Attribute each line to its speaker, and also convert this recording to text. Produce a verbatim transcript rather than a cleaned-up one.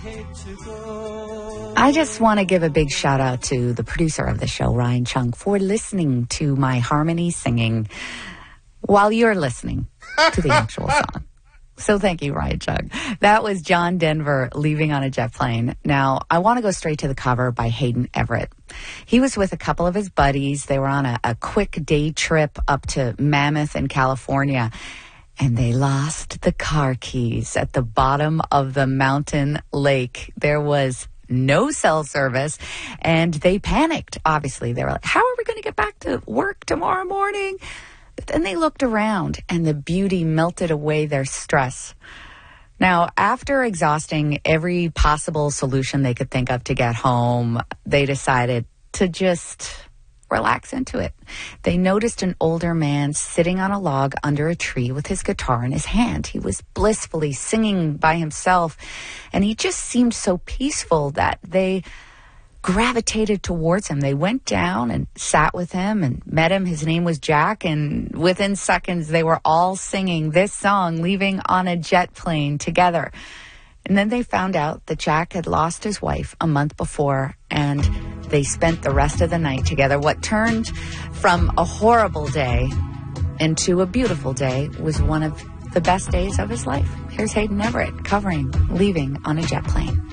Speaker 1: I just want to give a big shout out to the producer of the show, Ryan Chung, for listening to my harmony singing while you're listening to the actual song. So thank you, Ryan Chung. That was John Denver, Leaving on a Jet Plane. Now, I want to go straight to the cover by Hayden Everett. He was with a couple of his buddies. They were on a, a quick day trip up to Mammoth in California, and they lost the car keys at the bottom of the mountain lake. There was no cell service, and they panicked, obviously. They were like, how are we going to get back to work tomorrow morning? But then they looked around, and the beauty melted away their stress. Now, after exhausting every possible solution they could think of to get home, they decided to just relax into it. They noticed an older man sitting on a log under a tree with his guitar in his hand. He was blissfully singing by himself, and he just seemed so peaceful that they gravitated towards him. They went down and sat with him and met him. His name was Jack, and within seconds they were all singing this song, Leaving on a Jet Plane, together. And then they found out that Jack had lost his wife a month before, and they spent the rest of the night together. What turned from a horrible day into a beautiful day was one of the best days of his life. Here's Hayden Everett covering Leaving on a Jet Plane.